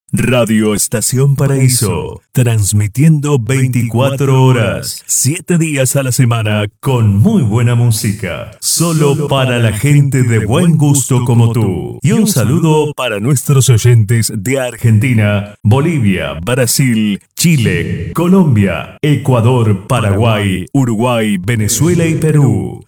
Radio Estación Paraíso, transmitiendo 24 horas, 7 días a la semana con muy buena música, solo para la gente de buen gusto como tú. Y un saludo para nuestros oyentes de Argentina, Bolivia, Brasil, Chile, Colombia, Ecuador, Paraguay, Uruguay, Venezuela y Perú.